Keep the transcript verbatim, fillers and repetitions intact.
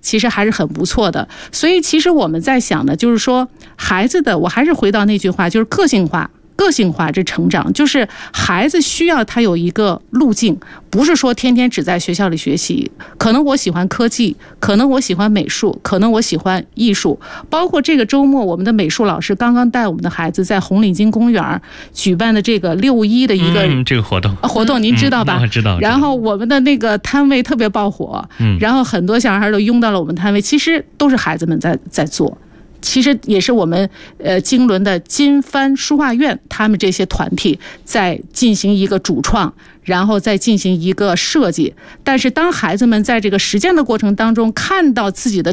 其实还是很不错的。所以其实我们在想呢，就是说孩子的，我还是回到那句话，就是个性化。个性化这成长，就是孩子需要他有一个路径，不是说天天只在学校里学习。可能我喜欢科技，可能我喜欢美术，可能我喜欢艺术。包括这个周末，我们的美术老师刚刚带我们的孩子在红领巾公园举办的这个六一的一个、 嗯、这个活动活动，您知道吧？ 嗯、知道。 然后我们的那个摊位特别爆火， 嗯， 然后很多小孩都拥到了我们摊位，其实都是孩子们在在做。其实也是我们呃经纶的金帆书画院他们这些团体在进行一个主创，然后再进行一个设计。但是当孩子们在这个实践的过程当中看到自己的